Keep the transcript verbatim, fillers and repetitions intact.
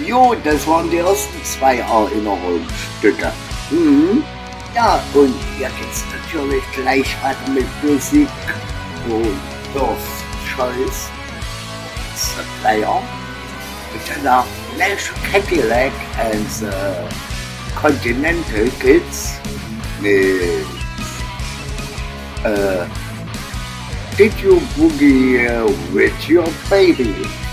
Jo, das waren die ersten zwei Erinnerungsstücke. Mhm. Ja, und hier geht's natürlich gleich weiter mit Musik und Earth Choice, The Player, und danach Nash Cadillac and the Continental Kids mit äh, Did You Boogie With Your Baby?